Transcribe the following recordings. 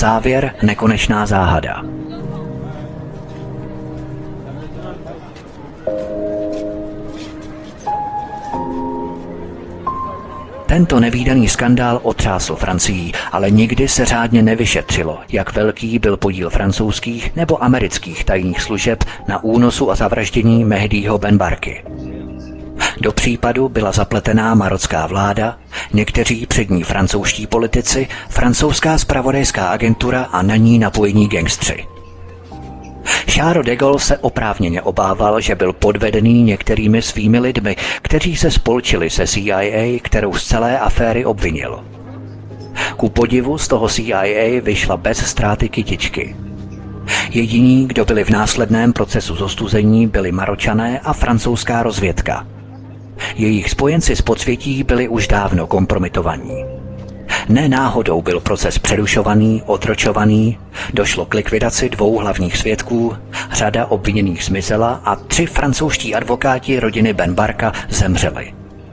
závěr nekonečná záhada. Tento nevídaný skandál otřásl Francií, ale nikdy se řádně nevyšetřilo, jak velký byl podíl francouzských nebo amerických tajných služeb na únosu a zavraždění Mehdiho Benbarky. Do případu byla zapletená marocká vláda, někteří přední francouzští politici, francouzská zpravodajská agentura a na ní napojení gangstři. Charles de Gaulle se oprávněně obával, že byl podvedený některými svými lidmi, kteří se spolčili se CIA, kterou z celé aféry obvinil. Ku podivu z toho CIA vyšla bez ztráty kytičky. Jediní, kdo byli v následném procesu zostuzení, byli Maročané a francouzská rozvědka. Jejich spojenci z podsvětí byli už dávno kompromitovaní. Ne náhodou byl proces přerušovaný, otročovaný, došlo k likvidaci 2 hlavních svědků, řada obviněných zmizela a 3 francouzští advokáti rodiny Benbarka zemřeli.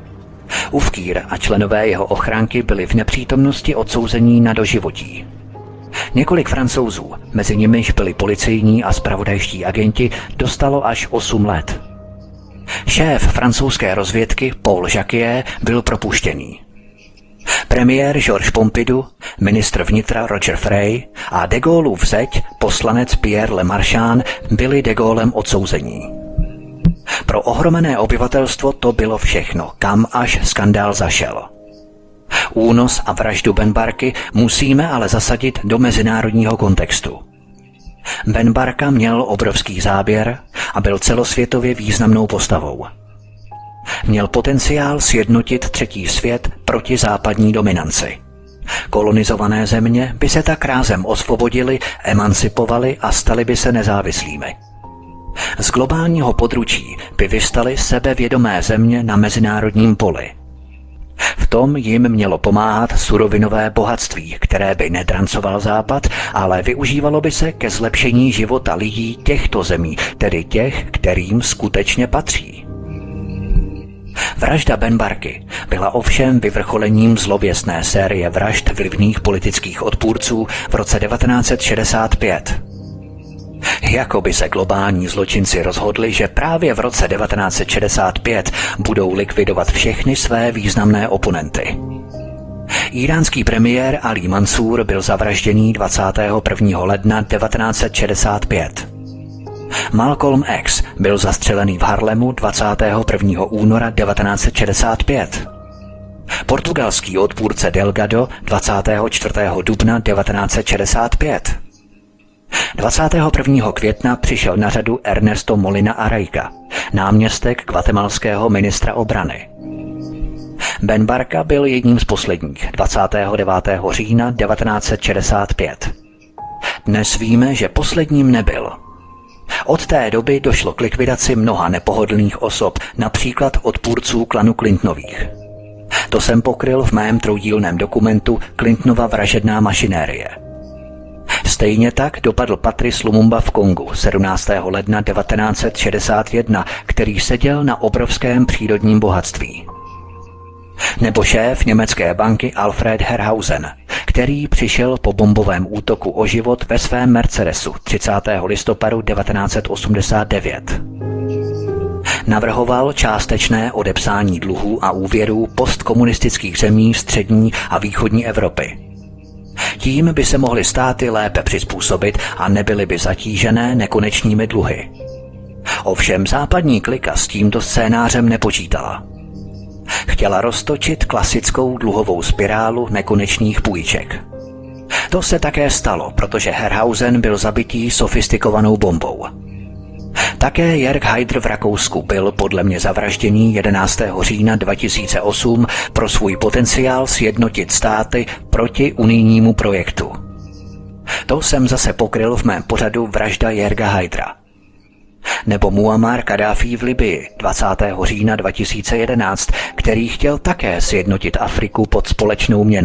Ufkír a členové jeho ochránky byli v nepřítomnosti odsouzení na doživotí. Několik Francouzů, mezi nimiž byli policejní a zpravodajští agenti, dostalo až 8 let. Šéf francouzské rozvědky Paul Jacquier byl propuštěný. Premiér Georges Pompidou, ministr vnitra Roger Frey a de Gaulleův zeť, poslanec Pierre Lemarchand, byli de Gaulem odsouzení. Pro ohromené obyvatelstvo to bylo všechno, kam až skandál zašel. Únos a vraždu Benbarky musíme ale zasadit do mezinárodního kontextu. Benbarka měl obrovský záběr a byl celosvětově významnou postavou. Měl potenciál sjednotit třetí svět proti západní dominanci. Kolonizované země by se tak rázem osvobodily, emancipovaly a staly by se nezávislými. Z globálního područí by vyvstaly sebevědomé země na mezinárodním poli. V tom jim mělo pomáhat surovinové bohatství, které by nedrancoval Západ, ale využívalo by se ke zlepšení života lidí těchto zemí, tedy těch, kterým skutečně patří. Vražda Benbarky byla ovšem vyvrcholením zlověstné série vražd vlivných politických odpůrců v roce 1965. Jakoby se globální zločinci rozhodli, že právě v roce 1965 budou likvidovat všechny své významné oponenty. Íránský premiér Ali Mansur byl zavražděný 21. ledna 1965. Malcolm X byl zastřelený v Harlemu 21. února 1965. Portugalský odpůrce Delgado 24. dubna 1965. 21. května přišel na řadu Ernesto Molina Araica, náměstek guatemalského ministra obrany. Benbarka byl jedním z posledních 29. října 1965. Dnes víme, že posledním nebyl. Od té doby došlo k likvidaci mnoha nepohodlných osob, například odpůrců klanu Clintonových. To jsem pokryl v mém troudílném dokumentu Clintonova vražedná mašinérie. Stejně tak dopadl Patrice Lumumba v Kongu 17. ledna 1961, který seděl na obrovském přírodním bohatství. Nebo šéf německé banky Alfred Herrhausen, který přišel po bombovém útoku o život ve svém Mercedesu 30. listopadu 1989. Navrhoval částečné odepsání dluhů a úvěrů postkomunistických zemí střední a východní Evropy. Tím by se mohly státy lépe přizpůsobit a nebyly by zatížené nekonečnými dluhy. Ovšem západní klika s tímto scénářem nepočítala. Chtěla roztočit klasickou dluhovou spirálu nekonečných půjček. To se také stalo, protože Herrhausen byl zabitý sofistikovanou bombou. Také Jörg Haider v Rakousku byl podle mě zavražděný 11. října 2008 pro svůj potenciál sjednotit státy proti unijnímu projektu. To jsem zase pokryl v mém pořadu Vražda Jörga Haidera. Nebo Muammar Kaddáfí v Libyi 20. října 2011, který chtěl také sjednotit Afriku pod společnou měnou.